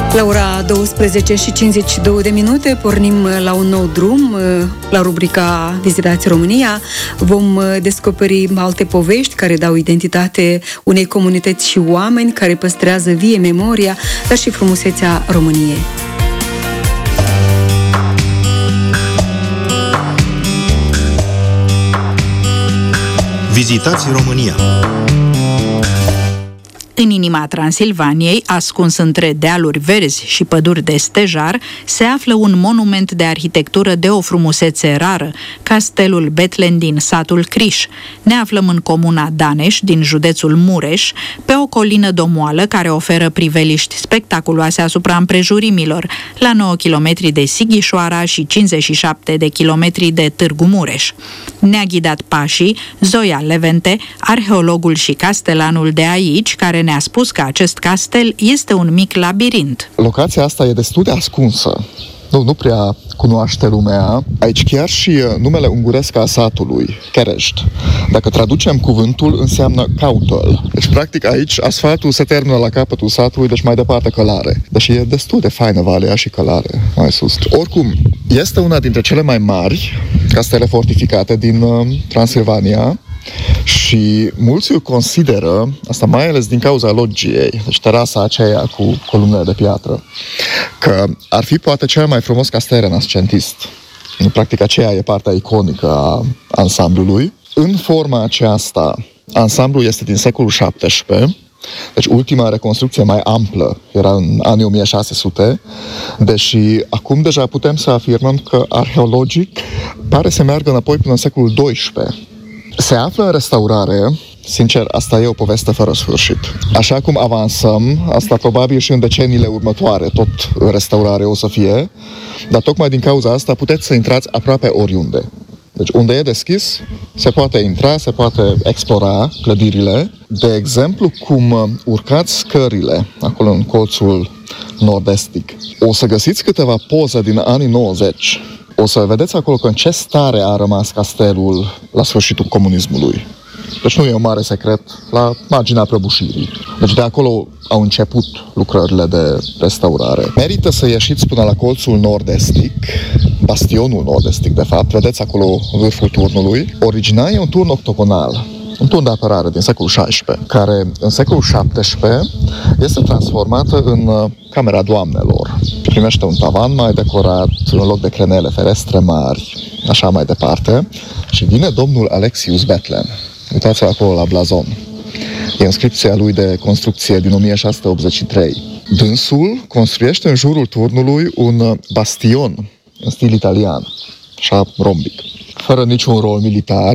La ora 12:52 pornim la un nou drum, la rubrica Vizitați România. Vom descoperi alte povești care dau identitate unei comunități și oameni care păstrează vie memoria, dar și frumusețea României. Vizitați România. În inima Transilvaniei, ascuns între dealuri verzi și păduri de stejar, se află un monument de arhitectură de o frumusețe rară, castelul Bethlen din satul Criș. Ne aflăm în comuna Daneș, din județul Mureș, pe o colină domoală care oferă priveliști spectaculoase asupra împrejurimilor, la 9 km de Sighișoara și 57 de kilometri de Târgu Mureș. Ne-a ghidat pașii Zoia Levente, arheologul și castelanul de aici, care ne-a spus că acest castel este un mic labirint. Locația asta e destul de ascunsă. Nu prea cunoaște lumea. Aici chiar și numele unguresc a satului, Kerești. Dacă traducem cuvântul, înseamnă cautel. Deci, practic, aici asfaltul se termină la capătul satului, deci mai departe călare. Deși e destul de faină valea și călare mai sus. Oricum, este una dintre cele mai mari castele fortificate din Transilvania. Și mulți îl consideră, asta mai ales din cauza loggiei, deci terasa aceea cu columnele de piatră, că ar fi poate cel mai frumos castel renascentist. Practic aceea e partea iconică a ansamblului. În forma aceasta, ansamblul este din secolul XVII, deci ultima reconstrucție mai amplă era în anii 1600, deși acum deja putem să afirmăm că arheologic pare să meargă înapoi până în secolul XII. Se află în restaurare, sincer, asta e o poveste fără sfârșit. Așa cum avansăm, asta probabil și în deceniile următoare, tot în restaurare o să fie, dar tocmai din cauza asta puteți să intrați aproape oriunde. Deci unde e deschis, se poate intra, se poate explora clădirile. De exemplu, cum urcați scările, acolo în colțul nord-estic, o să găsiți câteva poze din anii 90. O să vedeți acolo că în ce stare a rămas castelul la sfârșitul comunismului. Deci nu e un mare secret, la marginea prăbușirii. Deci de acolo au început lucrările de restaurare. Merită să ieșiți până la colțul nord-estic, bastionul nord-estic de fapt, vedeți acolo vârful turnului. Original e un turn octogonal, un turn de apărare din secolul XVI, care în secolul XVII este transformată în camera doamnelor. Primește un tavan mai decorat, în loc de crenele, ferestre mari, așa mai departe. Și vine domnul Alexius Bethlen. Uitați-vă acolo la blazon. E inscripția lui de construcție din 1683. Dânsul construiește în jurul turnului un bastion în stil italian, așa rombic, fără niciun rol militar.